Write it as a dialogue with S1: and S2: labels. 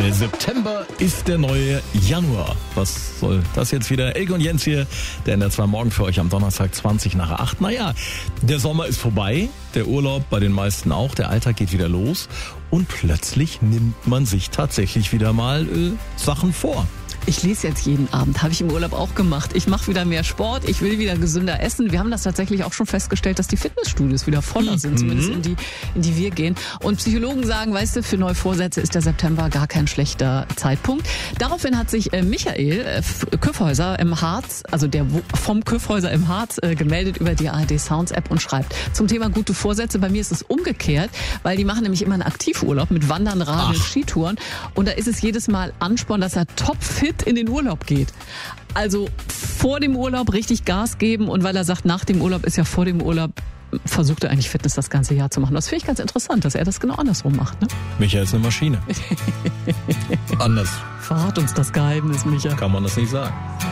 S1: Der September ist der neue Januar. Was soll das jetzt wieder? Elke und Jens hier, der NDR2 Morgen für euch am Donnerstag 20:08. Naja, der Sommer ist vorbei, der Urlaub bei den meisten auch, der Alltag geht wieder los und plötzlich nimmt man sich tatsächlich wieder mal Sachen vor.
S2: Ich lese jetzt jeden Abend, habe ich im Urlaub auch gemacht. Ich mache wieder mehr Sport, ich will wieder gesünder essen. Wir haben das tatsächlich auch schon festgestellt, dass die Fitnessstudios wieder voller sind, zumindest in die wir gehen. Und Psychologen sagen, weißt du, für neue Vorsätze ist der September gar kein schlechter Zeitpunkt. Daraufhin hat sich Michael Küffhäuser im Harz, also der vom Küffhäuser im Harz, gemeldet über die ARD Sounds App und schreibt zum Thema gute Vorsätze. Bei mir ist es umgekehrt, weil die machen nämlich immer einen Aktivurlaub mit Wandern, Radeln, Skitouren. Und da ist es jedes Mal Ansporn, dass er topfit in den Urlaub geht. Also vor dem Urlaub richtig Gas geben und weil er sagt, nach dem Urlaub ist ja vor dem Urlaub, versucht er eigentlich Fitness das ganze Jahr zu machen. Das finde ich ganz interessant, dass er das genau andersrum macht. Ne?
S1: Michael ist eine Maschine. Anders
S2: Verrat uns das Geheimnis, Micha.
S1: kann man das nicht sagen.